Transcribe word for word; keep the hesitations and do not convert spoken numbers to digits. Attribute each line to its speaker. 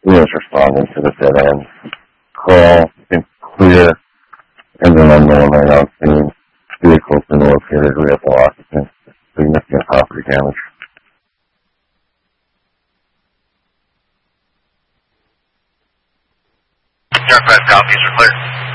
Speaker 1: Units responding to the dead end. Call, been clear, engine unknown right on scene. Vehicle's been located. We have no occupants. Significant property damage.
Speaker 2: Air five copies are clear.